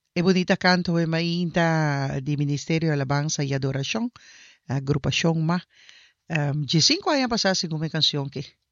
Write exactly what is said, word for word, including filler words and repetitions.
E bonita canto e mainta di Ministerio de Alabanza y Adoración, agrupación más. Um, de cinco años pasada, según mi canción, que